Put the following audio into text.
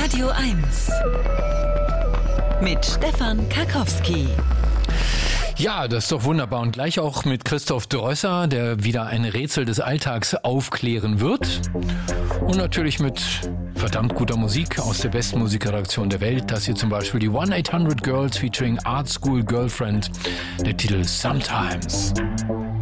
Radio 1 mit Stefan Karkowski. Ja, das ist doch wunderbar. Und gleich auch mit Christoph Drösser, der wieder ein Rätsel des Alltags aufklären wird. Und natürlich mit verdammt guter Musik aus der besten Musikredaktion der Welt. Das hier zum Beispiel die 1-800 Girls featuring Art School Girlfriend. Der Titel Sometimes.